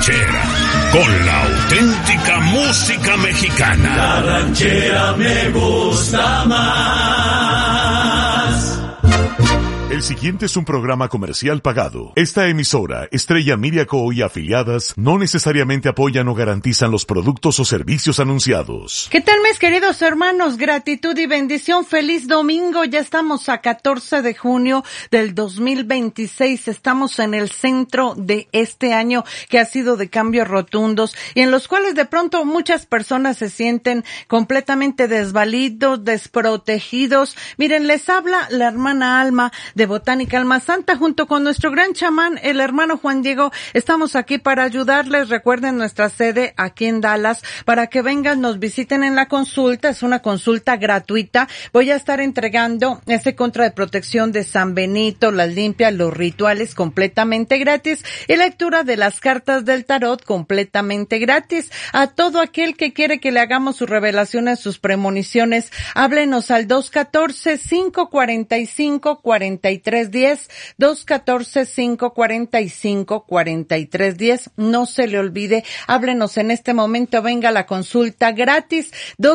ranchera, con la auténtica música mexicana. La ranchera me gusta más. El siguiente es un programa comercial pagado. Esta emisora, Estrella Media Co. y afiliadas, no necesariamente apoyan o garantizan los productos o servicios anunciados. ¿Qué tal, mis queridos hermanos? Gratitud y bendición. Feliz domingo. Ya estamos a 14 de junio del 2026. Estamos en el centro de este año que ha sido de cambios rotundos y en los cuales de pronto muchas personas se sienten completamente desvalidos, desprotegidos. Miren, les habla la hermana Alma de Botánica Alma Santa junto con nuestro gran chamán, el hermano Juan Diego. Estamos aquí para ayudarles. Recuerden nuestra sede aquí en Dallas para que vengan, nos visiten en la consulta. Es una consulta gratuita. Voy a estar entregando ese contra de protección de San Benito, las limpias, los rituales completamente gratis y lectura de las cartas del tarot completamente gratis. A todo aquel que quiere que le hagamos sus revelaciones, sus premoniciones, háblenos al 214-545-4310, 214-545-4310. No se le olvide, háblenos en este momento, venga a la consulta gratis,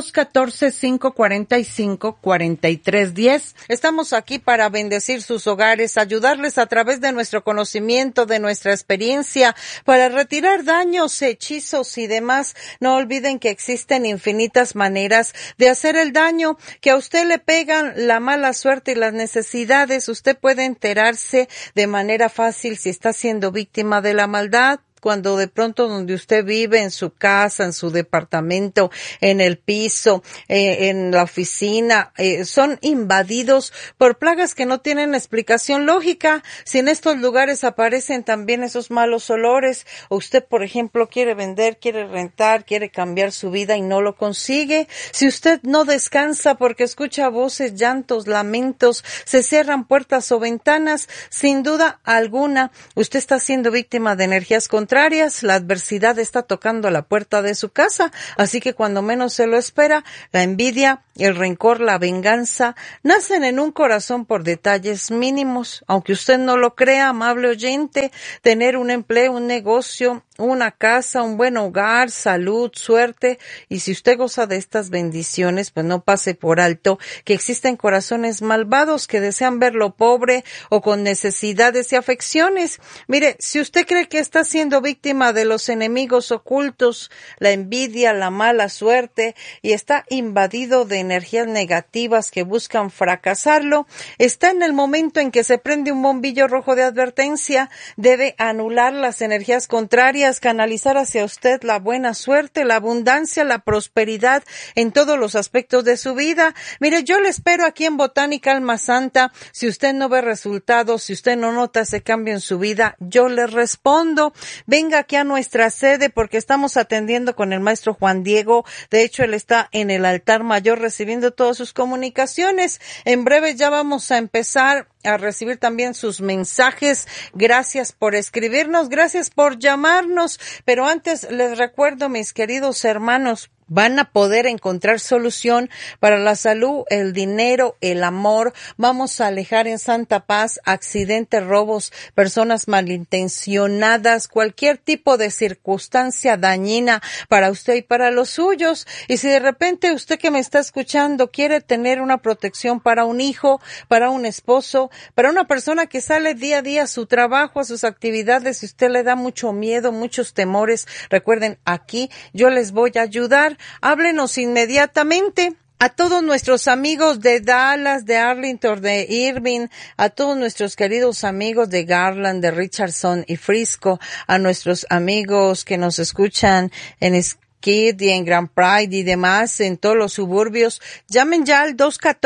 214-545-4310. Estamos aquí para bendecir sus hogares, ayudarles a través de nuestro conocimiento, de nuestra experiencia, para retirar daños, hechizos y demás. No olviden que existen infinitas maneras de hacer el daño, que a usted le pegan la mala suerte y las necesidades. Usted puede enterarse de manera fácil si está siendo víctima de la maldad. Cuando de pronto donde usted vive, en su casa, en su departamento, en el piso, en la oficina, son invadidos por plagas que no tienen explicación lógica. Si en estos lugares aparecen también esos malos olores, o usted, por ejemplo, quiere vender, quiere rentar, quiere cambiar su vida y no lo consigue. Si usted no descansa porque escucha voces, llantos, lamentos, se cierran puertas o ventanas, sin duda alguna, usted está siendo víctima de energías contrarias. La adversidad está tocando la puerta de su casa, así que cuando menos se lo espera, la envidia, el rencor, la venganza, nacen en un corazón por detalles mínimos. Aunque usted no lo crea, amable oyente, tener un empleo, un negocio, una casa, un buen hogar, salud, suerte, y si usted goza de estas bendiciones, pues no pase por alto que existen corazones malvados que desean verlo pobre o con necesidades y afecciones. Mire, si usted cree que está siendo víctima de los enemigos ocultos, la envidia, la mala suerte, y está invadido de energías negativas que buscan fracasarlo, está en el momento en que se prende un bombillo rojo de advertencia. Debe anular las energías contrarias, canalizar hacia usted la buena suerte, la abundancia, la prosperidad en todos los aspectos de su vida. Mire, yo le espero aquí en Botánica Alma Santa. Si usted no ve resultados, si usted no nota ese cambio en su vida, yo le respondo. Venga aquí a nuestra sede porque estamos atendiendo con el maestro Juan Diego. De hecho, él está en el altar mayor recibiendo todas sus comunicaciones. En breve ya vamos a empezar a recibir también sus mensajes. Gracias por escribirnos, gracias por llamarnos. Pero antes les recuerdo, mis queridos hermanos, van a poder encontrar solución para la salud, el dinero, el amor. Vamos a alejar en santa paz accidentes, robos, personas malintencionadas, cualquier tipo de circunstancia dañina para usted y para los suyos. Y si de repente usted que me está escuchando quiere tener una protección para un hijo, para un esposo, para una persona que sale día a día a su trabajo, a sus actividades, si usted le da mucho miedo, muchos temores, recuerden, aquí yo les voy a ayudar. Háblenos inmediatamente. A todos nuestros amigos de Dallas, de Arlington, de Irving, a todos nuestros queridos amigos de Garland, de Richardson y Frisco, a nuestros amigos que nos escuchan en Kid y en Grand Pride y demás, en todos los suburbios, llamen ya al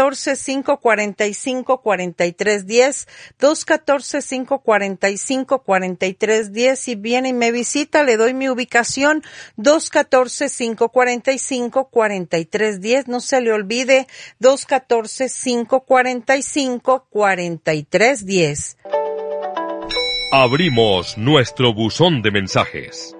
214-545-4310, 214-545-4310, y viene y me visita, le doy mi ubicación, 214-545-4310, no se le olvide, 214-545-4310. Abrimos nuestro buzón de mensajes.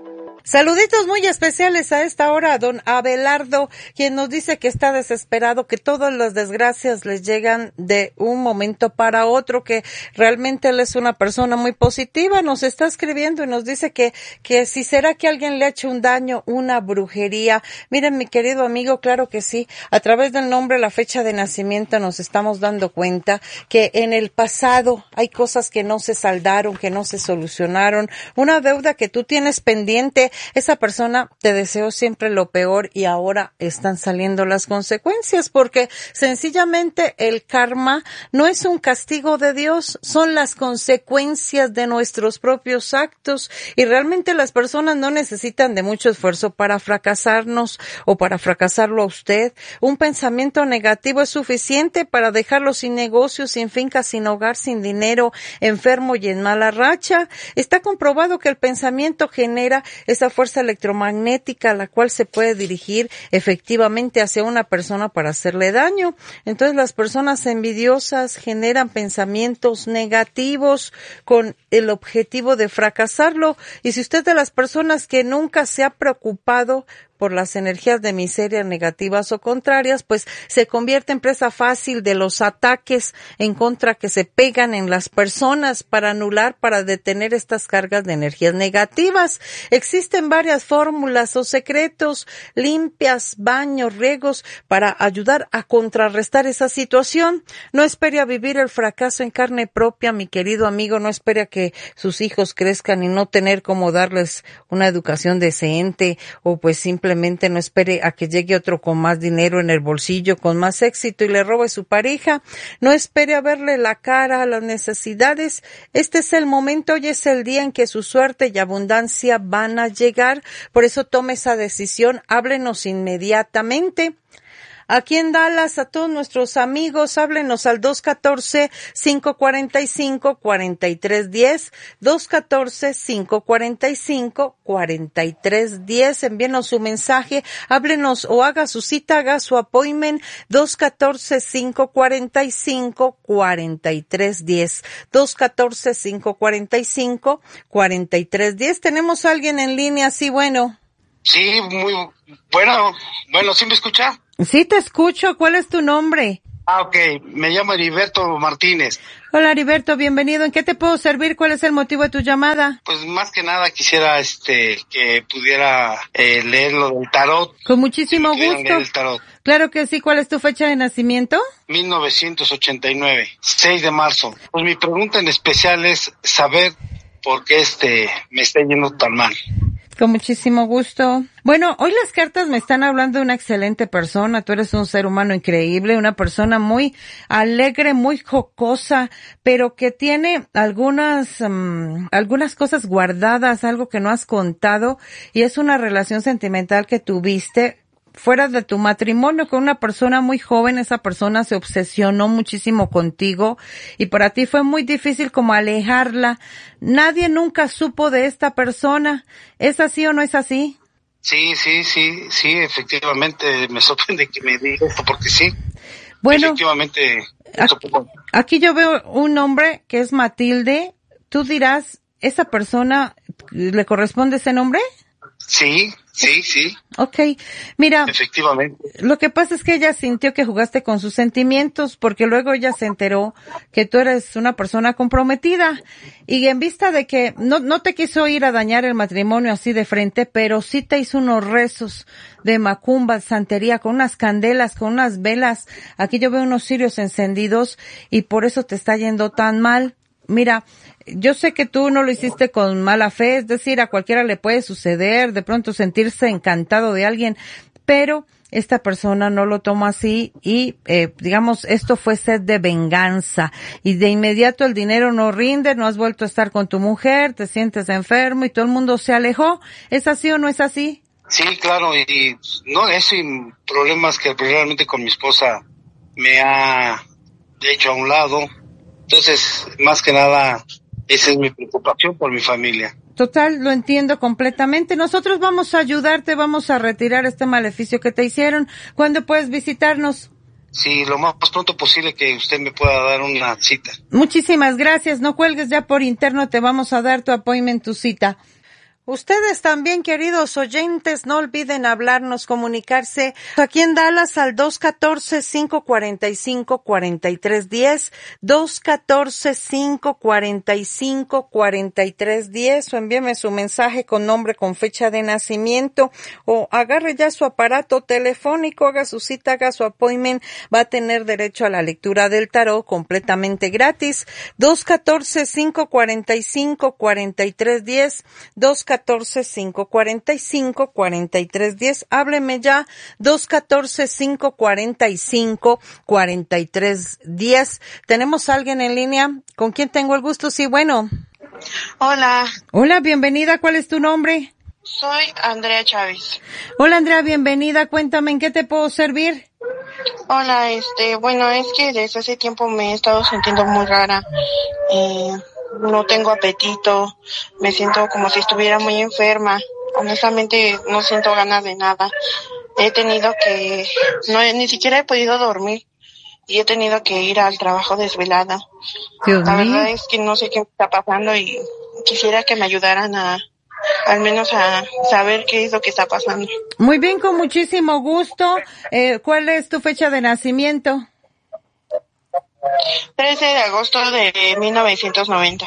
Saluditos muy especiales a esta hora a don Abelardo, quien nos dice que está desesperado, que todas las desgracias les llegan de un momento para otro, que realmente él es una persona muy positiva. Nos está escribiendo y nos dice que si será que alguien le ha hecho un daño, una brujería. Miren, mi querido amigo, claro que sí. A través del nombre, la fecha de nacimiento nos estamos dando cuenta que en el pasado hay cosas que no se saldaron, que no se solucionaron, una deuda que tú tienes pendiente. Esa persona te deseó siempre lo peor y ahora están saliendo las consecuencias, porque sencillamente el karma no es un castigo de Dios, son las consecuencias de nuestros propios actos, y realmente las personas no necesitan de mucho esfuerzo para fracasarnos o para fracasarlo a usted. Un pensamiento negativo es suficiente para dejarlo sin negocios, sin finca, sin hogar, sin dinero, enfermo y en mala racha. Está comprobado que el pensamiento genera esa fuerza electromagnética, la cual se puede dirigir efectivamente hacia una persona para hacerle daño. Entonces las personas envidiosas generan pensamientos negativos con el objetivo de fracasarlo. Y si usted es de las personas que nunca se ha preocupado por las energías de miseria negativas o contrarias, pues se convierte en presa fácil de los ataques en contra que se pegan en las personas para anular, para detener estas cargas de energías negativas. Existen varias fórmulas o secretos, limpias, baños, riegos, para ayudar a contrarrestar esa situación. No espere a vivir el fracaso en carne propia, mi querido amigo. No espere a que sus hijos crezcan y no tener cómo darles una educación decente, o pues simplemente no espere a que llegue otro con más dinero en el bolsillo, con más éxito y le robe su pareja. No espere a verle la cara a las necesidades. Este es el momento, hoy es el día en que su suerte y abundancia van a llegar. Por eso tome esa decisión, háblenos inmediatamente. Aquí en Dallas, a todos nuestros amigos, háblenos al 214-545-4310, 214-545-4310. Envíenos su mensaje, háblenos o haga su cita, haga su appointment, 214-545-4310, 214-545-4310. Tenemos a alguien en línea, sí, bueno. Sí, muy bueno, ¿sí me escucha? Sí, te escucho. ¿Cuál es tu nombre? Ok, me llamo Heriberto Martínez. Hola, Heriberto, bienvenido. ¿En qué te puedo servir? ¿Cuál es el motivo de tu llamada? Pues más que nada quisiera que pudiera leer lo del tarot. Con muchísimo gusto. Leer el tarot. Claro que sí. ¿Cuál es tu fecha de nacimiento? 1989, 6 de marzo. Pues mi pregunta en especial es saber por qué me está yendo tan mal. Con muchísimo gusto. Bueno, hoy las cartas me están hablando de una excelente persona. Tú eres un ser humano increíble, una persona muy alegre, muy jocosa, pero que tiene algunas cosas guardadas, algo que no has contado, y es una relación sentimental que tuviste fuera de tu matrimonio con una persona muy joven. Esa persona se obsesionó muchísimo contigo y para ti fue muy difícil como alejarla. Nadie nunca supo de esta persona. ¿Es así o no es así? Sí, efectivamente, me sorprende que me diga esto porque sí. Bueno, efectivamente. Aquí yo veo un nombre que es Matilde. Tú dirás, ¿esa persona le corresponde ese nombre? Sí. Okay, mira, efectivamente. Lo que pasa es que ella sintió que jugaste con sus sentimientos, porque luego ella se enteró que tú eres una persona comprometida, y en vista de que no te quiso ir a dañar el matrimonio así de frente, pero sí te hizo unos rezos de macumba, santería, con unas candelas, con unas velas. Aquí yo veo unos cirios encendidos y por eso te está yendo tan mal. Mira, yo sé que tú no lo hiciste con mala fe, es decir, a cualquiera le puede suceder de pronto sentirse encantado de alguien, pero esta persona no lo tomó así y, digamos, esto fue sed de venganza, y de inmediato el dinero no rinde, no has vuelto a estar con tu mujer, te sientes enfermo y todo el mundo se alejó. ¿Es así o no es así? Sí, claro, y no es sin problemas que realmente con mi esposa me ha hecho a un lado. Entonces, más que nada, esa es mi preocupación por mi familia. Total, lo entiendo completamente. Nosotros vamos a ayudarte, vamos a retirar este maleficio que te hicieron. ¿Cuándo puedes visitarnos? Sí, lo más pronto posible que usted me pueda dar una cita. Muchísimas gracias. No cuelgues, ya por interno te vamos a dar tu appointment, tu cita. Ustedes también, queridos oyentes, no olviden hablarnos, comunicarse aquí en Dallas al 214-545-4310, 214-545-4310, o envíeme su mensaje con nombre, con fecha de nacimiento, o agarre ya su aparato telefónico, haga su cita, haga su appointment, va a tener derecho a la lectura del tarot completamente gratis, 214-545-4310, 214-545-4310. Hábleme ya, 214-545-4310. ¿Tenemos a alguien en línea? ¿Con quién tengo el gusto? Sí, bueno. Hola. Hola, bienvenida. ¿Cuál es tu nombre? Soy Andrea Chávez. Hola, Andrea, bienvenida. Cuéntame, ¿en qué te puedo servir? Hola, bueno, es que desde hace tiempo me he estado sintiendo muy rara. No tengo apetito, me siento como si estuviera muy enferma. Honestamente no siento ganas de nada. Ni siquiera he podido dormir y he tenido que ir al trabajo desvelada. Dios La mío. verdad es que no sé qué me está pasando y quisiera que me ayudaran al menos a saber qué es lo que está pasando. Muy bien, con muchísimo gusto. ¿Cuál es tu fecha de nacimiento? 13 de agosto de 1990.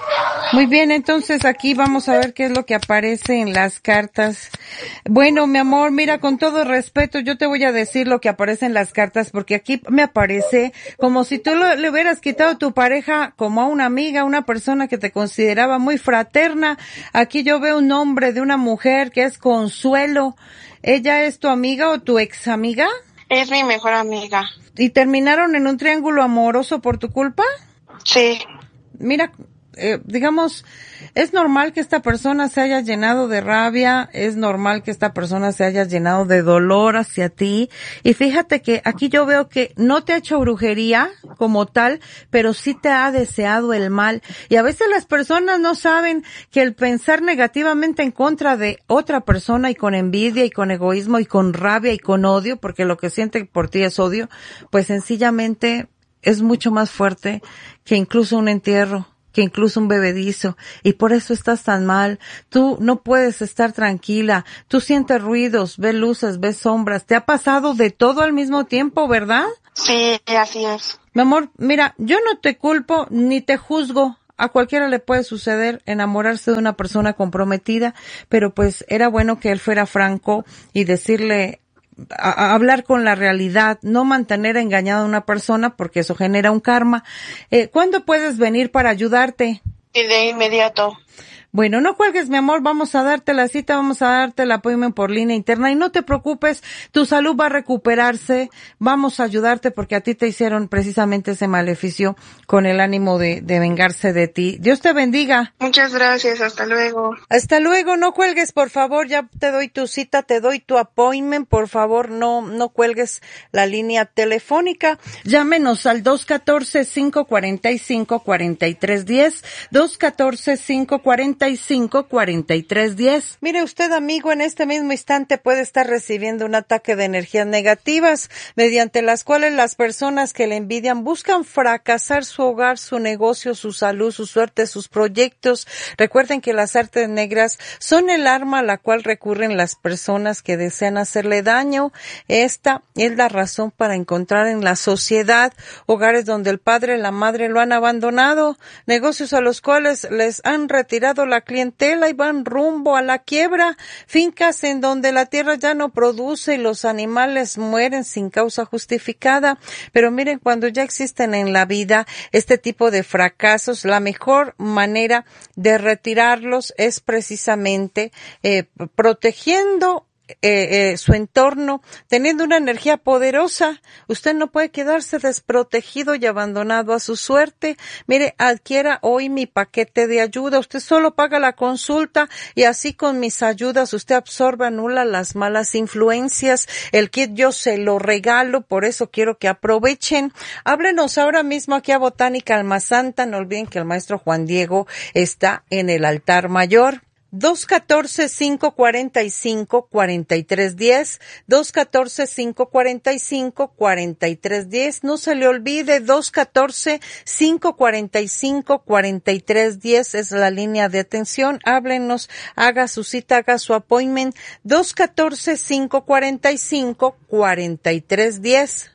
Muy bien, entonces aquí vamos a ver qué es lo que aparece en las cartas. Bueno, mi amor, mira, con todo respeto, yo te voy a decir lo que aparece en las cartas, porque aquí me aparece como si tú le hubieras quitado a tu pareja como a una amiga, una persona que te consideraba muy fraterna. Aquí yo veo un nombre de una mujer que es Consuelo. ¿Ella es tu amiga o tu ex amiga? Es mi mejor amiga. ¿Y terminaron en un triángulo amoroso por tu culpa? Sí. Mira, digamos, es normal que esta persona se haya llenado de rabia, es normal que esta persona se haya llenado de dolor hacia ti, y fíjate que aquí yo veo que no te ha hecho brujería como tal, pero sí te ha deseado el mal, y a veces las personas no saben que el pensar negativamente en contra de otra persona y con envidia y con egoísmo y con rabia y con odio, porque lo que siente por ti es odio, pues sencillamente es mucho más fuerte que incluso un entierro, que incluso un bebedizo, y por eso estás tan mal. Tú no puedes estar tranquila, tú sientes ruidos, ves luces, ves sombras, te ha pasado de todo al mismo tiempo, ¿verdad? Sí, así es. Mi amor, mira, yo no te culpo ni te juzgo. A cualquiera le puede suceder enamorarse de una persona comprometida, pero pues era bueno que él fuera franco y decirle, a hablar con la realidad, no mantener engañada a una persona porque eso genera un karma. ¿Cuándo puedes venir para ayudarte? Y de inmediato. Bueno, no cuelgues, mi amor, vamos a darte la cita, vamos a darte el apoyo por línea interna y no te preocupes, tu salud va a recuperarse, vamos a ayudarte porque a ti te hicieron precisamente ese maleficio con el ánimo de vengarse de ti. Dios te bendiga. Muchas gracias, hasta luego. Hasta luego, no cuelgues, por favor, ya te doy tu cita, te doy tu appointment, por favor, no cuelgues la línea telefónica. Llámenos al 214-545-4310, 214-545-4310. Mire usted, amigo, en este mismo instante puede estar recibiendo un ataque de energías negativas, mediante las cuales las personas que le envidian buscan fracasar su hogar, su negocio, su salud, su suerte, sus proyectos. Recuerden que las artes negras son el arma a la cual recurren las personas que desean hacerle daño. Esta es la razón para encontrar en la sociedad hogares donde el padre y la madre lo han abandonado, negocios a los cuales les han retirado la clientela y van rumbo a la quiebra, fincas en donde la tierra ya no produce y los animales mueren sin causa justificada. Pero miren, cuando ya existen en la vida este tipo de fracasos, la mejor manera de retirarlos es precisamente protegiendo su entorno, teniendo una energía poderosa. Usted no puede quedarse desprotegido y abandonado a su suerte. Mire, adquiera hoy mi paquete de ayuda. Usted solo paga la consulta y así con mis ayudas usted absorbe, anula las malas influencias. El kit yo se lo regalo, por eso quiero que aprovechen. Háblenos ahora mismo aquí a Botánica Alma Santa. No olviden que el maestro Juan Diego está en el altar mayor. 214-545-4310, 214-545-4310. No se le olvide, 214-545-4310 es la línea de atención. Háblenos, haga su cita, haga su appointment, 214-545-4310.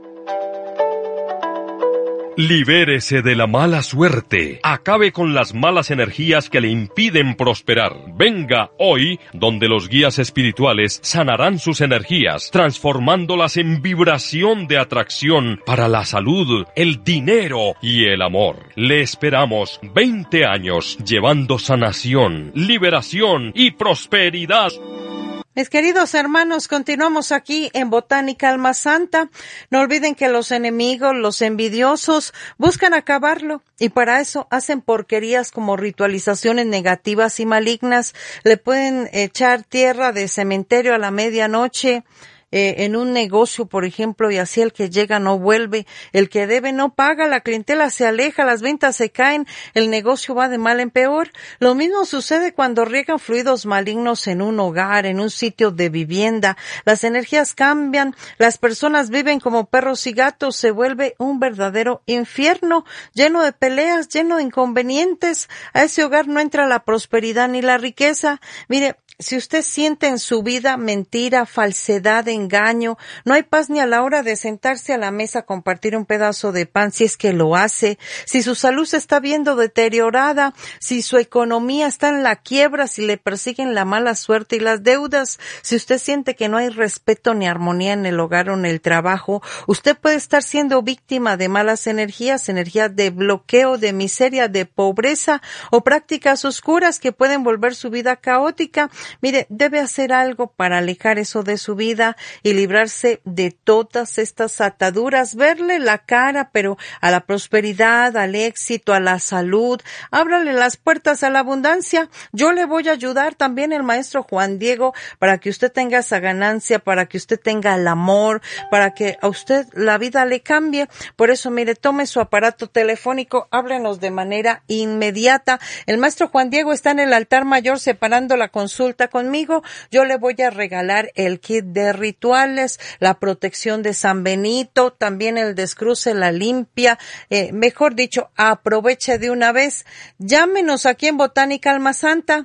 Libérese de la mala suerte. Acabe con las malas energías que le impiden prosperar. Venga hoy, donde los guías espirituales sanarán sus energías, transformándolas en vibración de atracción para la salud, el dinero y el amor. Le esperamos 20 años llevando sanación, liberación y prosperidad. Mis queridos hermanos, continuamos aquí en Botánica Alma Santa. No olviden que los enemigos, los envidiosos, buscan acabarlo y para eso hacen porquerías como ritualizaciones negativas y malignas. Le pueden echar tierra de cementerio a la medianoche en un negocio, por ejemplo, y así el que llega no vuelve, el que debe no paga, la clientela se aleja, las ventas se caen, el negocio va de mal en peor. Lo mismo sucede cuando riegan fluidos malignos en un hogar, en un sitio de vivienda. Las energías cambian, las personas viven como perros y gatos, se vuelve un verdadero infierno, lleno de peleas, lleno de inconvenientes. A ese hogar no entra la prosperidad ni la riqueza. Mire, si usted siente en su vida mentira, falsedad, engaño, no hay paz ni a la hora de sentarse a la mesa a compartir un pedazo de pan, si es que lo hace, si su salud se está viendo deteriorada, si su economía está en la quiebra, si le persiguen la mala suerte y las deudas, si usted siente que no hay respeto ni armonía en el hogar o en el trabajo, usted puede estar siendo víctima de malas energías, energías de bloqueo, de miseria, de pobreza o prácticas oscuras que pueden volver su vida caótica. Mire, debe hacer algo para alejar eso de su vida y librarse de todas estas ataduras, verle la cara, pero a la prosperidad, al éxito, a la salud. Ábrale las puertas a la abundancia. Yo le voy a ayudar también el maestro Juan Diego para que usted tenga esa ganancia, para que usted tenga el amor, para que a usted la vida le cambie. Por eso, mire, tome su aparato telefónico, háblenos de manera inmediata. El maestro Juan Diego está en el altar mayor separando la consulta conmigo. Yo le voy a regalar el kit de rituales, la protección de San Benito, también el descruce, la limpia, mejor dicho, aproveche de una vez. Llámenos aquí en Botánica Alma Santa.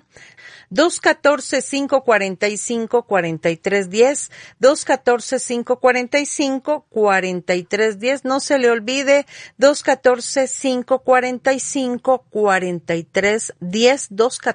214-545-4310, 214-545-4310, no se le olvide, 214-545-4310,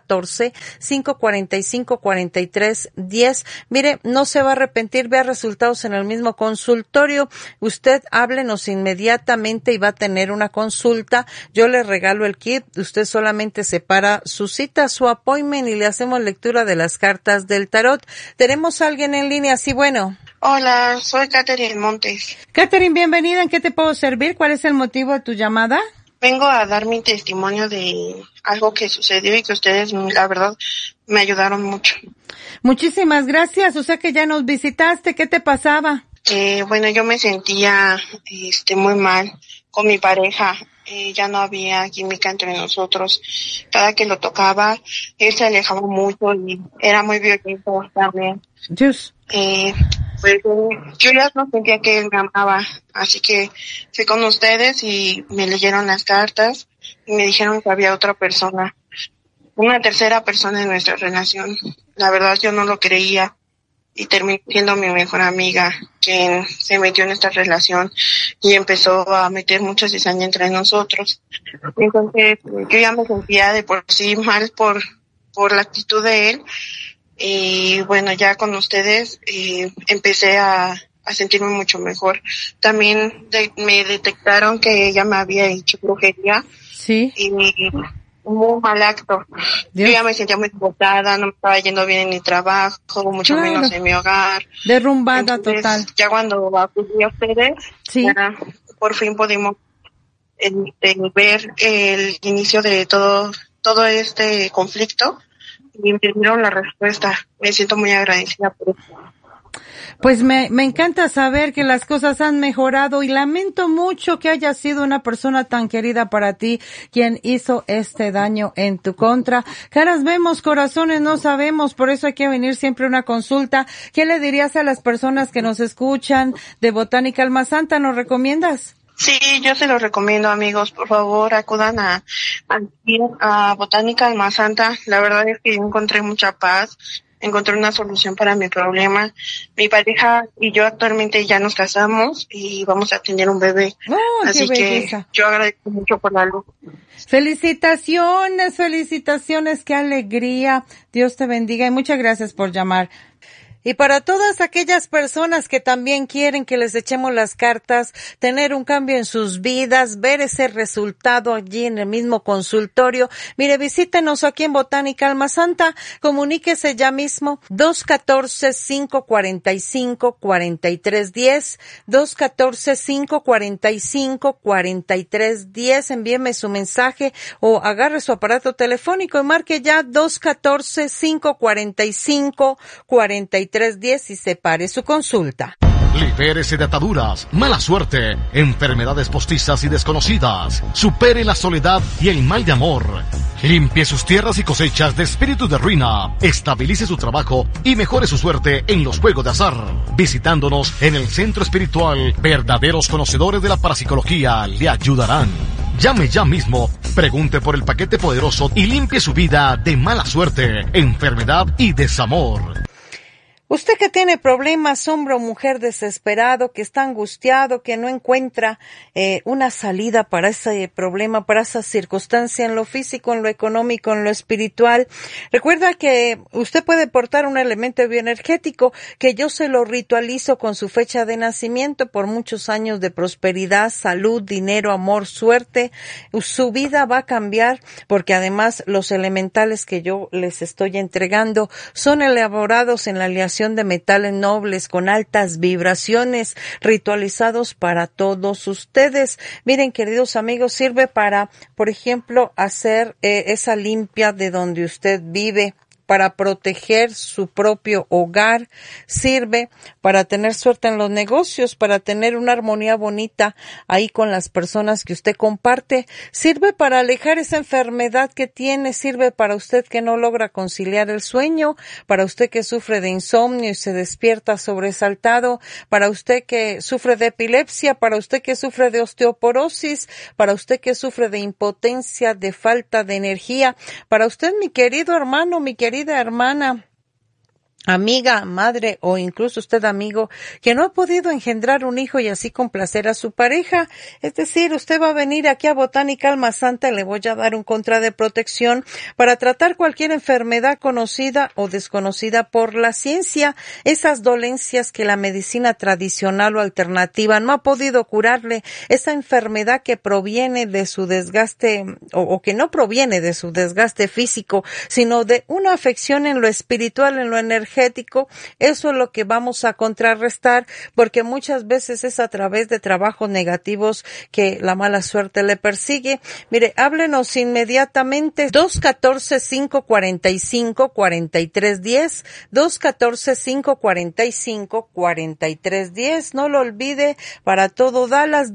214-545-4310. Mire, no se va a arrepentir, vea resultados en el mismo consultorio. Usted háblenos inmediatamente y va a tener una consulta. Yo le regalo el kit, usted solamente separa su cita, su appointment y le hacemos lectura de las cartas del tarot. Tenemos a alguien en línea, sí, bueno. Hola, soy Catherine Montes. Catherine, bienvenida. ¿En qué te puedo servir? ¿Cuál es el motivo de tu llamada? Vengo a dar mi testimonio de algo que sucedió y que ustedes, la verdad, me ayudaron mucho. Muchísimas gracias. O sea que ya nos visitaste. ¿Qué te pasaba? Bueno, yo me sentía muy mal con mi pareja. Ya no había química entre nosotros. Cada que lo tocaba, él se alejaba mucho y era muy violento también. Dios. Pues yo ya no sentía que él me amaba, así que fui con ustedes y me leyeron las cartas y me dijeron que había otra persona, una tercera persona en nuestra relación. La verdad yo no lo creía y terminó siendo mi mejor amiga quien se metió en esta relación y empezó a meter mucha cizaña entre nosotros. Entonces yo ya me sentía de por sí mal por la actitud de él. Y bueno, ya con ustedes empecé a sentirme mucho mejor. También me detectaron que ella me había hecho brujería. Sí. Y muy mal acto. Dios. Yo ya me sentía muy botada, no me estaba yendo bien en mi trabajo, mucho menos en mi hogar. Derrumbada. Entonces, total. Ya cuando acudí a ustedes, sí, ya por fin pudimos ver el inicio de todo este conflicto y me dieron la respuesta. Me siento muy agradecida por eso. Pues me encanta saber que las cosas han mejorado y lamento mucho que haya sido una persona tan querida para ti quien hizo este daño en tu contra. Caras vemos, corazones no sabemos, por eso hay que venir siempre a una consulta. ¿Qué le dirías a las personas que nos escuchan de Botánica Alma Santa? ¿Nos recomiendas? Sí, yo se lo recomiendo, amigos. Por favor, acudan a Botánica Alma Santa. La verdad es que yo encontré mucha paz. Encontré una solución para mi problema. Mi pareja y yo actualmente ya nos casamos y vamos a tener un bebé. Oh, así que yo agradezco mucho por la luz. Felicitaciones, qué alegría. Dios te bendiga y muchas gracias por llamar. Y para todas aquellas personas que también quieren que les echemos las cartas, tener un cambio en sus vidas, ver ese resultado allí en el mismo consultorio, mire, visítenos aquí en Botánica Alma Santa, comuníquese ya mismo, 214-545-4310, 214-545-4310, envíeme su mensaje o agarre su aparato telefónico y marque ya 214-545-4310 y separe su consulta. Libérese de ataduras, mala suerte, enfermedades postizas y desconocidas. Supere la soledad y el mal de amor. Limpie sus tierras y cosechas de espíritus de ruina. Estabilice su trabajo y mejore su suerte en los juegos de azar. Visitándonos en el centro espiritual, verdaderos conocedores de la parapsicología le ayudarán. Llame ya mismo, pregunte por el paquete poderoso y limpie su vida de mala suerte, enfermedad y desamor. Usted que tiene problemas, hombre o mujer desesperado, que está angustiado, que no encuentra una salida para ese problema, para esa circunstancia en lo físico, en lo económico, en lo espiritual, recuerda que usted puede portar un elemento bioenergético que yo se lo ritualizo con su fecha de nacimiento por muchos años de prosperidad, salud, dinero, amor, suerte. Su vida va a cambiar porque además los elementales que yo les estoy entregando son elaborados en la aleación de metales nobles con altas vibraciones, ritualizados para todos ustedes. Miren, queridos amigos, sirve para, por ejemplo, hacer esa limpia de donde usted vive, para proteger su propio hogar, sirve para tener suerte en los negocios, para tener una armonía bonita ahí con las personas que usted comparte, sirve para alejar esa enfermedad que tiene, sirve para usted que no logra conciliar el sueño, para usted que sufre de insomnio y se despierta sobresaltado, para usted que sufre de epilepsia, para usted que sufre de osteoporosis, para usted que sufre de impotencia, de falta de energía, para usted, mi querido hermano, mi querida hermana, amiga, madre o incluso usted amigo que no ha podido engendrar un hijo y así complacer a su pareja. Es decir, usted va a venir aquí a Botánica Alma Santa y le voy a dar un contra de protección para tratar cualquier enfermedad conocida o desconocida por la ciencia, esas dolencias que la medicina tradicional o alternativa no ha podido curarle, esa enfermedad que proviene de su desgaste o que no proviene de su desgaste físico, sino de una afección en lo espiritual, en lo energético. Eso es lo que vamos a contrarrestar, porque muchas veces es a través de trabajos negativos que la mala suerte le persigue. Mire, háblenos inmediatamente, 214-545-4310, 214-545-4310, no lo olvide, para todo Dallas,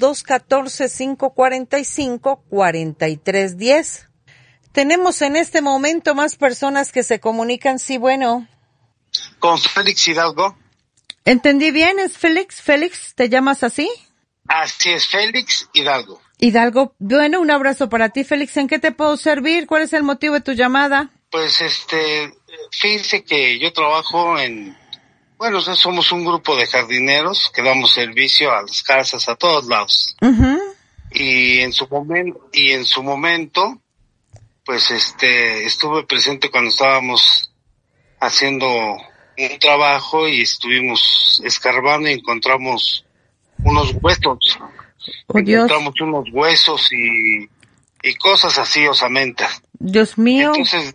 214-545-4310. Tenemos en este momento más personas que se comunican, sí, bueno. Con Félix Hidalgo. ¿Entendí bien? ¿Es Félix? ¿Félix? ¿Te llamas así? Así es, Félix Hidalgo. Hidalgo, bueno, un abrazo para ti, Félix. ¿En qué te puedo servir? ¿Cuál es el motivo de tu llamada? Pues fíjense que yo trabajo somos un grupo de jardineros que damos servicio a las casas, a todos lados. Uh-huh. Y en su momento, pues estuve presente cuando estábamos haciendo un trabajo y estuvimos escarbando y encontramos unos huesos. Oh, Dios. Encontramos unos huesos y cosas así, osamenta. Dios mío. Entonces,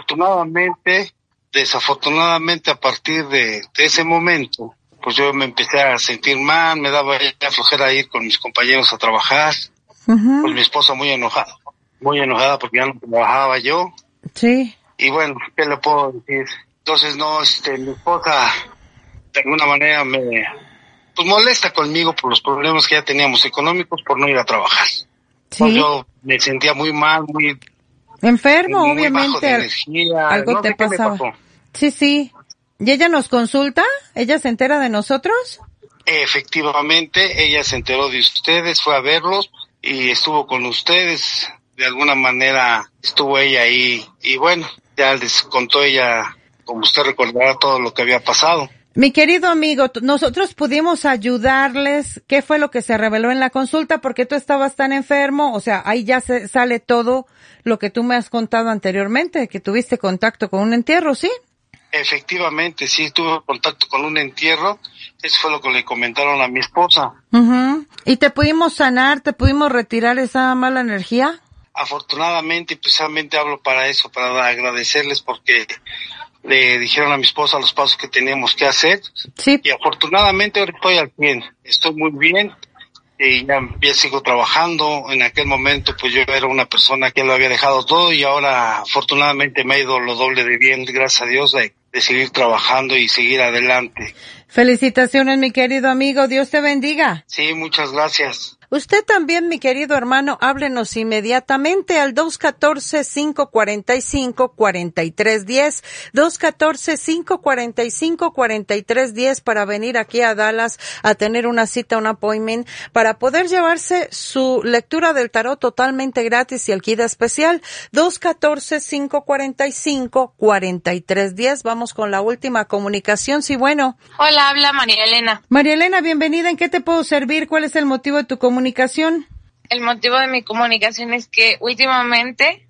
desafortunadamente a partir de ese momento, pues yo me empecé a sentir mal, me daba ya flojera ir con mis compañeros a trabajar. Uh-huh. Pues mi esposa muy enojada porque ya no trabajaba yo. Sí. Y bueno, ¿qué le puedo decir? Entonces mi esposa de alguna manera me molesta conmigo por los problemas que ya teníamos económicos por no ir a trabajar. Sí. Yo me sentía muy mal, muy enfermo, muy obviamente. bajo de energía. Algo no te sé qué me pasaba. pasó. Sí. ¿Y ella nos consulta? ¿Ella se entera de nosotros? Efectivamente, ella se enteró de ustedes, fue a verlos y estuvo con ustedes. De alguna manera estuvo ella ahí y bueno, ya les contó ella, como usted recordará, todo lo que había pasado. Mi querido amigo, nosotros pudimos ayudarles. ¿Qué fue lo que se reveló en la consulta? Porque tú estabas tan enfermo, o sea, ahí ya sale todo lo que tú me has contado anteriormente, que tuviste contacto con un entierro, ¿sí? Efectivamente, sí, tuve contacto con un entierro. Eso fue lo que le comentaron a mi esposa. Uh-huh. ¿Y te pudimos sanar, te pudimos retirar esa mala energía? Afortunadamente, precisamente hablo para eso, para agradecerles porque le dijeron a mi esposa los pasos que teníamos que hacer. Sí. Y afortunadamente ahora estoy al 100, estoy muy bien y ya sigo trabajando. En aquel momento pues yo era una persona que lo había dejado todo y ahora afortunadamente me ha ido lo doble de bien, gracias a Dios, de seguir trabajando y seguir adelante. Felicitaciones, mi querido amigo, Dios te bendiga. Sí, muchas gracias. Usted también, mi querido hermano, háblenos inmediatamente al 214-545-4310, 214-545-4310 para venir aquí a Dallas a tener una cita, un appointment, para poder llevarse su lectura del tarot totalmente gratis y el kit especial, 214-545-4310. Vamos con la última comunicación, sí, bueno. Hola, habla María Elena. María Elena, bienvenida, ¿en qué te puedo servir? ¿Cuál es el motivo de tu comunicación? El motivo de mi comunicación es que últimamente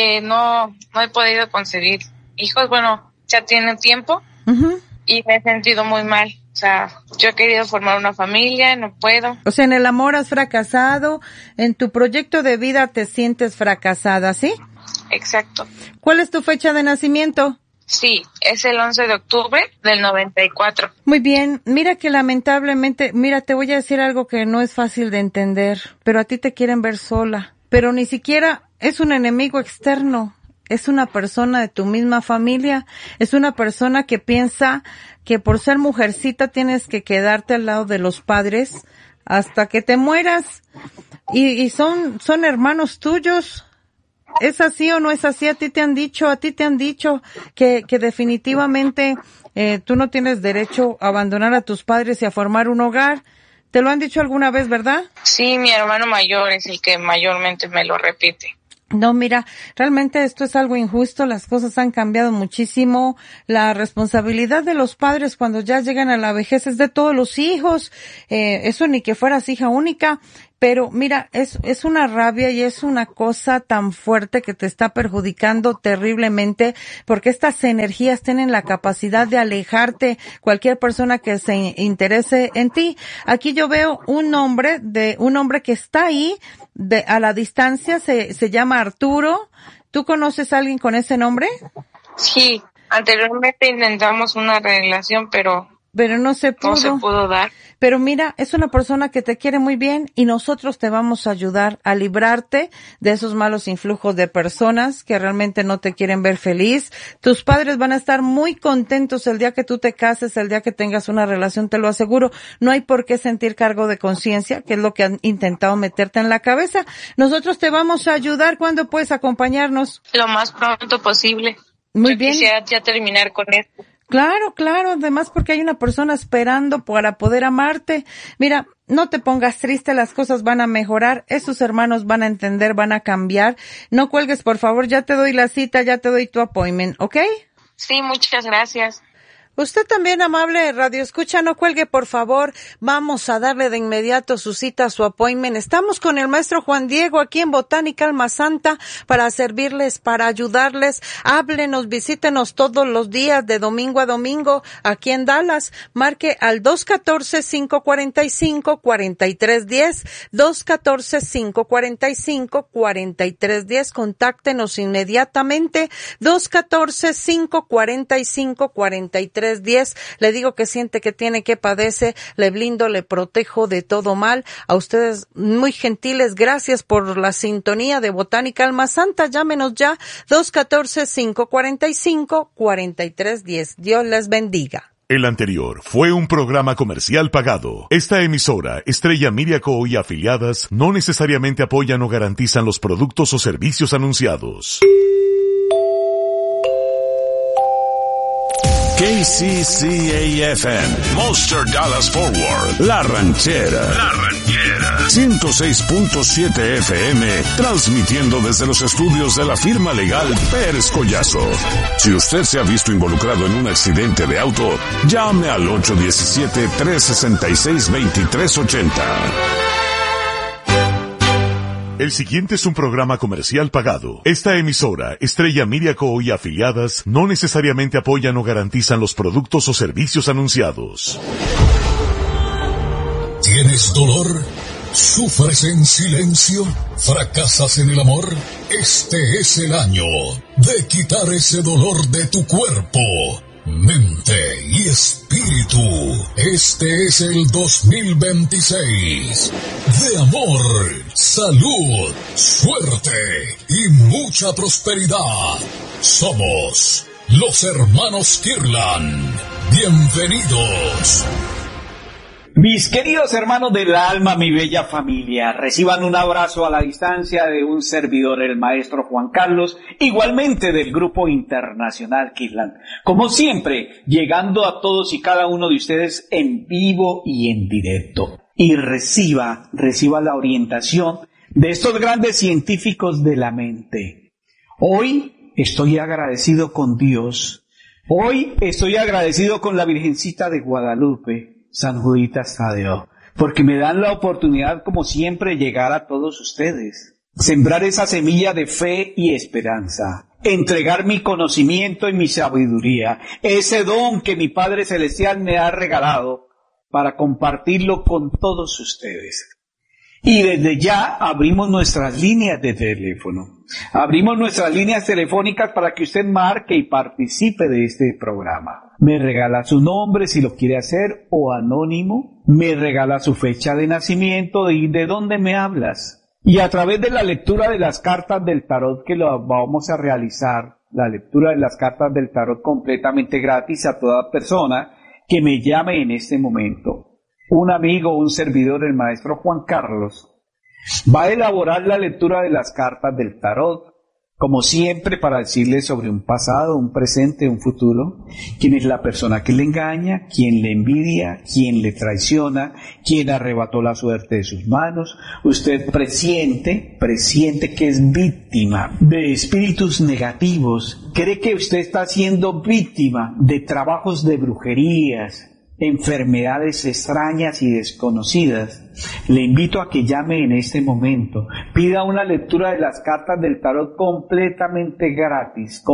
no he podido conseguir hijos. Bueno, ya tiene tiempo. Uh-huh. Y me he sentido muy mal. O sea, yo he querido formar una familia, no puedo. O sea, en el amor has fracasado, en tu proyecto de vida te sientes fracasada, ¿sí? Exacto. ¿Cuál es tu fecha de nacimiento? Sí, es el 11 de octubre del 94. Muy bien, mira que lamentablemente, te voy a decir algo que no es fácil de entender, pero a ti te quieren ver sola, pero ni siquiera es un enemigo externo, es una persona de tu misma familia, es una persona que piensa que por ser mujercita tienes que quedarte al lado de los padres hasta que te mueras, y son hermanos tuyos. ¿Es así o no es así? A ti te han dicho que definitivamente tú no tienes derecho a abandonar a tus padres y a formar un hogar. ¿Te lo han dicho alguna vez, verdad? Sí, mi hermano mayor es el que mayormente me lo repite. No, mira, realmente esto es algo injusto, las cosas han cambiado muchísimo, la responsabilidad de los padres cuando ya llegan a la vejez es de todos los hijos, eso ni que fueras hija única, pero mira, es una rabia y es una cosa tan fuerte que te está perjudicando terriblemente, porque estas energías tienen la capacidad de alejarte cualquier persona que se interese en ti. Aquí yo veo un hombre que está ahí, a la distancia, se llama Arturo. ¿Tú conoces a alguien con ese nombre? Sí, anteriormente intentamos una relación, pero no se pudo. No se pudo dar. Pero mira, es una persona que te quiere muy bien y nosotros te vamos a ayudar a librarte de esos malos influjos de personas que realmente no te quieren ver feliz. Tus padres van a estar muy contentos el día que tú te cases, el día que tengas una relación, te lo aseguro. No hay por qué sentir cargo de conciencia, que es lo que han intentado meterte en la cabeza. Nosotros te vamos a ayudar. ¿Cuándo puedes acompañarnos? Lo más pronto posible. Muy bien. Quisiera ya terminar con esto. Claro, además porque hay una persona esperando para poder amarte. Mira, no te pongas triste, las cosas van a mejorar, esos hermanos van a entender, van a cambiar. No cuelgues, por favor, ya te doy la cita, ya te doy tu appointment, ¿ok? Sí, muchas gracias. Usted también, amable radio escucha, no cuelgue, por favor. Vamos a darle de inmediato su cita, su appointment. Estamos con el maestro Juan Diego aquí en Botánica Alma Santa para servirles, para ayudarles. Háblenos, visítenos todos los días de domingo a domingo aquí en Dallas. Marque al 214-545-4310, 214-545-4310. Contáctenos inmediatamente, 214-545-4310. Le digo que siente que tiene, que padece, le blindo, le protejo de todo mal. A ustedes muy gentiles, gracias por la sintonía de Botánica Alma Santa. Llámenos ya, 214-545-4310. Dios les bendiga. El anterior fue un programa comercial pagado. Esta emisora, Estrella Media Co. y afiliadas, no necesariamente apoyan o garantizan los productos o servicios anunciados. KCCA-FM, Monster Dallas Forward, La Ranchera, 106.7 FM, transmitiendo desde los estudios de la firma legal Pérez Collazo. Si usted se ha visto involucrado en un accidente de auto, llame al 817-366-2380. El siguiente es un programa comercial pagado. Esta emisora, Estrella Media Co. y afiliadas, no necesariamente apoyan o garantizan los productos o servicios anunciados. ¿Tienes dolor? ¿Sufres en silencio? ¿Fracasas en el amor? Este es el año de quitar ese dolor de tu cuerpo, mente y espíritu. Este es el 2026 de amor, salud, suerte y mucha prosperidad. Somos los hermanos Kirlan. Bienvenidos. Mis queridos hermanos del alma, mi bella familia, reciban un abrazo a la distancia de un servidor, el maestro Juan Carlos, igualmente del Grupo Internacional Kirlan. Como siempre, llegando a todos y cada uno de ustedes en vivo y en directo. Y reciba la orientación de estos grandes científicos de la mente. Hoy estoy agradecido con Dios. Hoy estoy agradecido con la Virgencita de Guadalupe, San Juditas Tadeo, porque me dan la oportunidad, como siempre, llegar a todos ustedes, sembrar esa semilla de fe y esperanza, entregar mi conocimiento y mi sabiduría, ese don que mi Padre Celestial me ha regalado para compartirlo con todos ustedes. Y desde ya abrimos nuestras líneas de teléfono. Abrimos nuestras líneas telefónicas para que usted marque y participe de este programa. Me regala su nombre si lo quiere hacer o anónimo. Me regala su fecha de nacimiento y de dónde me hablas. Y a través de la lectura de las cartas del tarot que lo vamos a realizar, la lectura de las cartas del tarot completamente gratis a toda persona que me llame en este momento. Un amigo, un servidor, el maestro Juan Carlos, va a elaborar la lectura de las cartas del tarot, como siempre, para decirle sobre un pasado, un presente, un futuro, quién es la persona que le engaña, quién le envidia, quién le traiciona, quién arrebató la suerte de sus manos. Usted presiente que es víctima de espíritus negativos, cree que usted está siendo víctima de trabajos de brujerías, enfermedades extrañas y desconocidas. Le invito a que llame en este momento, pida una lectura de las cartas del tarot completamente gratis.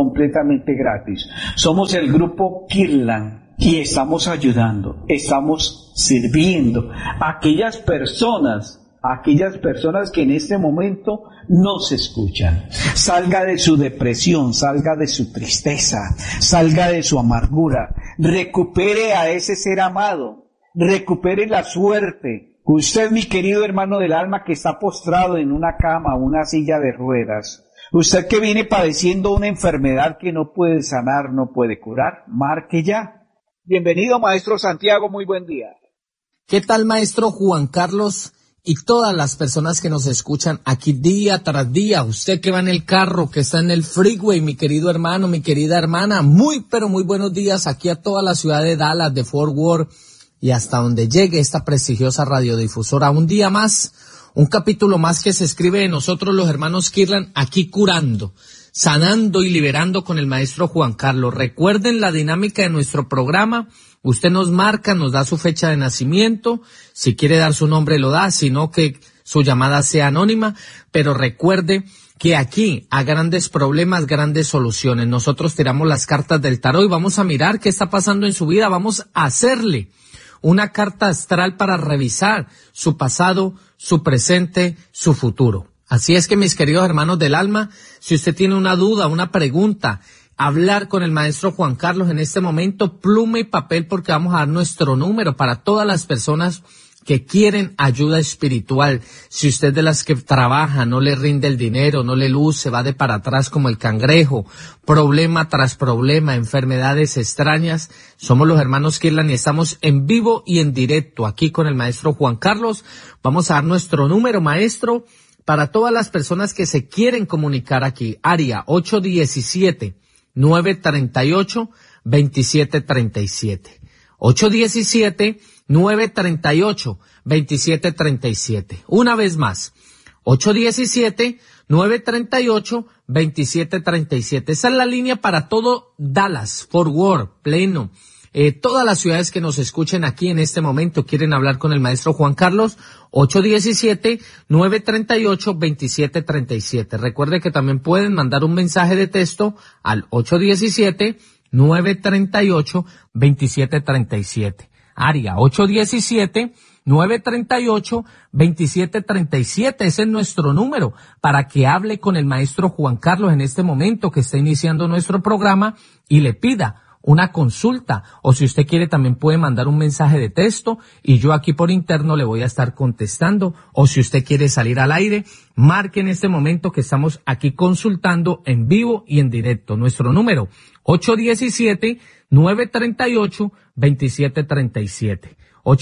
Somos el grupo Kirlan y estamos ayudando, estamos sirviendo a aquellas personas que en este momento no se escuchan. Salga de su depresión, salga de su tristeza, salga de su amargura, recupere a ese ser amado, recupere la suerte. Usted, mi querido hermano del alma, que está postrado en una cama, una silla de ruedas, usted que viene padeciendo una enfermedad que no puede sanar, no puede curar, marque ya. Bienvenido, maestro Santiago, muy buen día. ¿Qué tal, maestro Juan Carlos? Y todas las personas que nos escuchan aquí día tras día, usted que va en el carro, que está en el freeway, mi querido hermano, mi querida hermana, muy buenos días aquí a toda la ciudad de Dallas, de Fort Worth y hasta donde llegue esta prestigiosa radiodifusora. Un día más, un capítulo más que se escribe de nosotros los hermanos Kirlan, aquí curando, sanando y liberando con el maestro Juan Carlos. Recuerden la dinámica de nuestro programa. Usted nos marca, nos da su fecha de nacimiento, si quiere dar su nombre lo da, si no que su llamada sea anónima, pero recuerde que aquí a grandes problemas, grandes soluciones. Nosotros tiramos las cartas del tarot y vamos a mirar qué está pasando en su vida, vamos a hacerle una carta astral para revisar su pasado, su presente, su futuro. Así es que, mis queridos hermanos del alma, si usted tiene una duda, una pregunta, hablar con el maestro Juan Carlos en este momento, pluma y papel, porque vamos a dar nuestro número para todas las personas que quieren ayuda espiritual. Si usted de las que trabaja, no le rinde el dinero, no le luce, va de para atrás como el cangrejo, problema tras problema, enfermedades extrañas, somos los hermanos Kirlan y estamos en vivo y en directo aquí con el maestro Juan Carlos. Vamos a dar nuestro número, maestro, para todas las personas que se quieren comunicar aquí. Área 817-938-2737. 817-938-2737. Una vez más, 817-938-2737. Esa es la línea para todo Dallas, Fort Worth, Plano, todas las ciudades que nos escuchen aquí en este momento quieren hablar con el maestro Juan Carlos. 817-938-2737. Recuerde que también pueden mandar un mensaje de texto al 817-938-2737. Área 817-938-2737. Ese es nuestro número para que hable con el maestro Juan Carlos en este momento que está iniciando nuestro programa y le pida una consulta, o si usted quiere también puede mandar un mensaje de texto y yo aquí por interno le voy a estar contestando, o si usted quiere salir al aire, marque en este momento que estamos aquí consultando en vivo y en directo. Nuestro número 817-938-2737.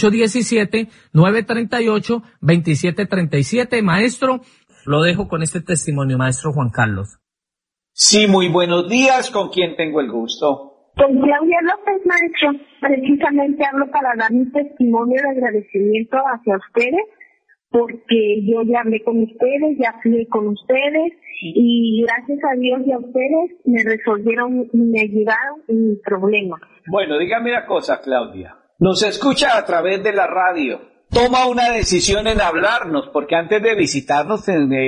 817-938-2737. Maestro, lo dejo con este testimonio, maestro Juan Carlos. Sí, muy buenos días. ¿Con quién tengo el gusto? Con Claudia López, maestro. Precisamente hablo para dar mi testimonio de agradecimiento hacia ustedes, porque yo ya hablé con ustedes, ya fui con ustedes, y gracias a Dios y a ustedes me resolvieron, me ayudaron en mi problema. Bueno, dígame una cosa, Claudia. Nos escucha a través de la radio. Toma una decisión en hablarnos, porque antes de visitarnos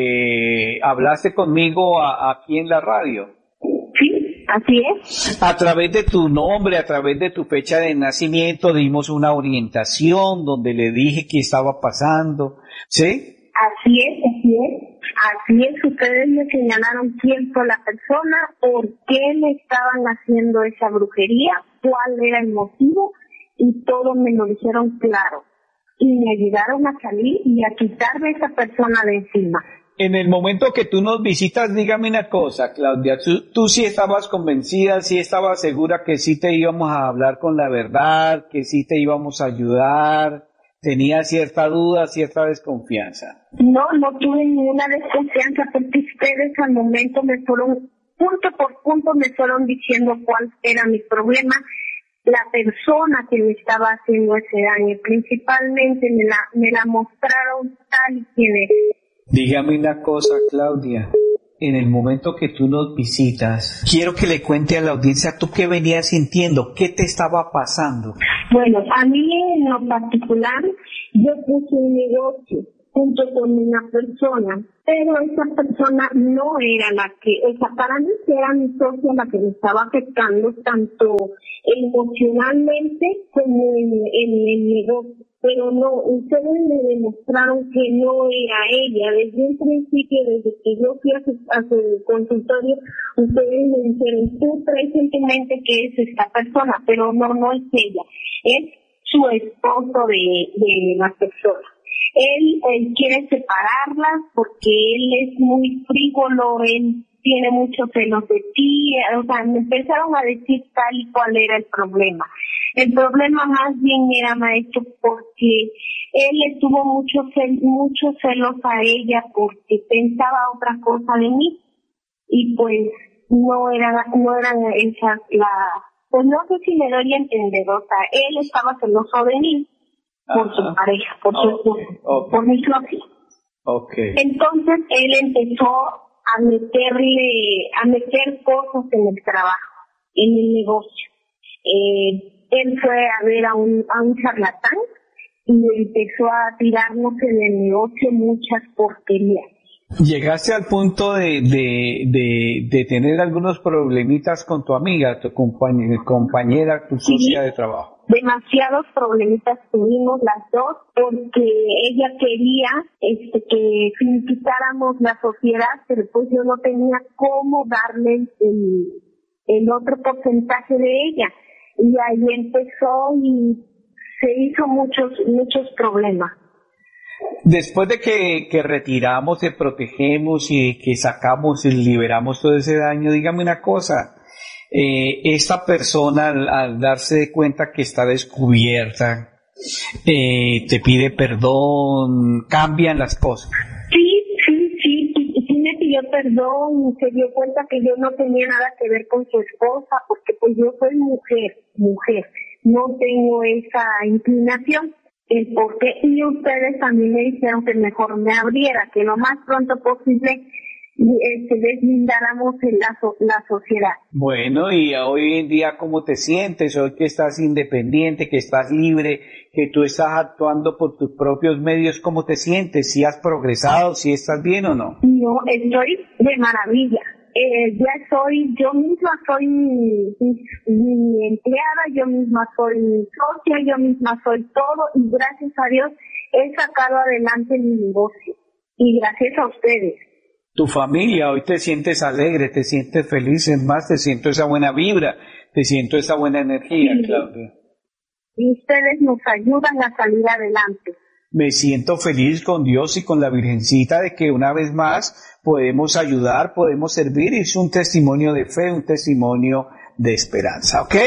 hablaste conmigo aquí en la radio. Así es. A través de tu nombre, a través de tu fecha de nacimiento, dimos una orientación donde le dije qué estaba pasando, ¿sí? Así es, así es. Así es, ustedes me señalaron quién fue la persona, por qué le estaban haciendo esa brujería, cuál era el motivo, y todo me lo dijeron claro. Y me ayudaron a salir y a quitarme a esa persona de encima. En el momento que tú nos visitas, dígame una cosa, Claudia, tú sí estabas convencida, sí estabas segura que sí te íbamos a hablar con la verdad, que sí te íbamos a ayudar, ¿tenías cierta duda, cierta desconfianza? No tuve ninguna desconfianza, porque ustedes al momento me fueron, punto por punto me fueron diciendo cuál era mi problema, la persona que me estaba haciendo ese daño, principalmente me la mostraron tal y quien es. Dígame una cosa, Claudia. En el momento que tú nos visitas, quiero que le cuente a la audiencia tú qué venías sintiendo, qué te estaba pasando. Bueno, a mí en lo particular, yo puse un negocio junto con una persona, pero esa persona no era la que, para mí era mi socia la que me estaba afectando tanto emocionalmente como en el negocio. Pero no, ustedes me demostraron que no era ella. Desde un principio, desde que yo fui a su consultorio, ustedes me dijeron, tú traes en tu mente que es esta persona, pero no es ella. Es su esposo de la persona. Él quiere separarlas porque él es muy frívolo, él tiene muchos celos de ti, o sea, me empezaron a decir tal y cual era el problema. El problema más bien era, maestro, porque él le tuvo muchos celos a ella porque pensaba otra cosa de mí y pues no eran esas pues no sé si me doy a entender, o sea, él estaba celoso de mí por su pareja, por su esposo, por mi socio. Okay. Entonces él empezó a meter cosas en el trabajo, en el negocio. Él fue a ver a un charlatán y empezó a tirarnos en el negocio muchas porquerías. Llegaste al punto de tener algunos problemitas con tu amiga, tu compañera, tu socia de trabajo. Demasiados problemitas tuvimos las dos porque ella quería que finiquitáramos la sociedad, pero pues yo no tenía cómo darle el otro porcentaje de ella. Y ahí empezó y se hizo muchos problemas. Después de que retiramos, te protegemos y que sacamos y liberamos todo ese daño, dígame una cosa, esta persona al darse cuenta que está descubierta, te pide perdón, cambian las cosas. Sí me pidió perdón, se dio cuenta que yo no tenía nada que ver con su esposa, porque pues yo soy mujer, no tengo esa inclinación. El por qué, y ustedes también me dijeron que mejor me abriera, que lo más pronto posible deslindáramos la sociedad. Bueno, y hoy en día, ¿cómo te sientes? Hoy que estás independiente, que estás libre, que tú estás actuando por tus propios medios, ¿cómo te sientes? ¿Si has progresado? ¿Si estás bien o no? No, estoy de maravilla. Yo misma soy mi empleada, yo misma soy mi socia, yo misma soy todo, y gracias a Dios he sacado adelante mi negocio, y gracias a ustedes. Tu familia, hoy te sientes alegre, te sientes feliz, es más, te siento esa buena vibra, te siento esa buena energía, sí. Claudia. Y ustedes nos ayudan a salir adelante. Me siento feliz con Dios y con la Virgencita de que una vez más podemos ayudar, podemos servir, y es un testimonio de fe, un testimonio de esperanza, ¿ok?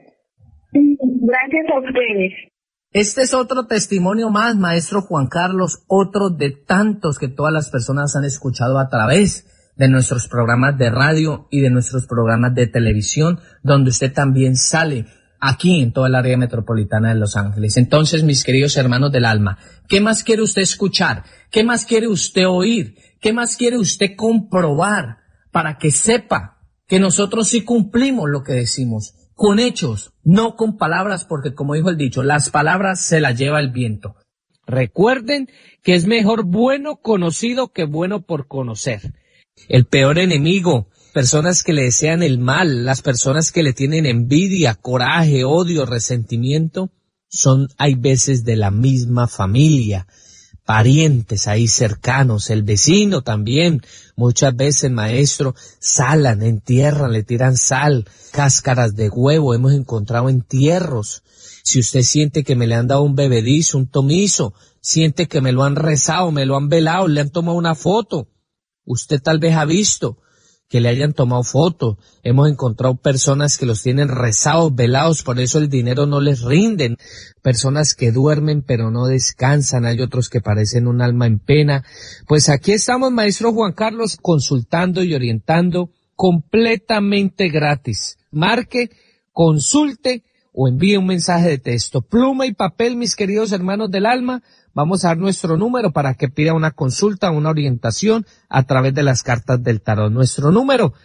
Gracias a ustedes. Este es otro testimonio más, maestro Juan Carlos, otro de tantos que todas las personas han escuchado a través de nuestros programas de radio y de nuestros programas de televisión, donde usted también sale aquí en toda el área metropolitana de Los Ángeles. Entonces, mis queridos hermanos del alma, ¿qué más quiere usted escuchar? ¿Qué más quiere usted oír? ¿Qué más quiere usted comprobar para que sepa que nosotros sí cumplimos lo que decimos? Con hechos, no con palabras, porque como dijo el dicho, las palabras se las lleva el viento. Recuerden que es mejor bueno conocido que bueno por conocer. El peor enemigo, personas que le desean el mal, las personas que le tienen envidia, coraje, odio, resentimiento, hay veces de la misma familia, parientes ahí cercanos, el vecino también. Muchas veces, maestro, salan, entierran, le tiran sal, cáscaras de huevo, hemos encontrado entierros. Si usted siente que me le han dado un bebedizo, un tomizo, siente que me lo han rezado, me lo han velado, le han tomado una foto, usted tal vez ha visto que le hayan tomado foto. Hemos encontrado personas que los tienen rezados, velados, por eso el dinero no les rinden. Personas que duermen pero no descansan, hay otros que parecen un alma en pena. Pues aquí estamos, maestro Juan Carlos, consultando y orientando completamente gratis. Marque, consulte o envíe un mensaje de texto. Pluma y papel, mis queridos hermanos del alma. Vamos a dar nuestro número para que pida una consulta, una orientación a través de las cartas del tarot. Nuestro número,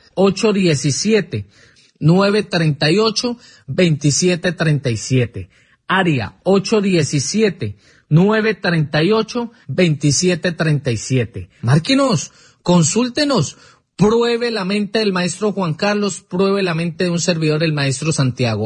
817-938-2737. Área 817-938-2737. Márquenos, consúltenos, pruebe la mente del maestro Juan Carlos, pruebe la mente de un servidor, el maestro Santiago.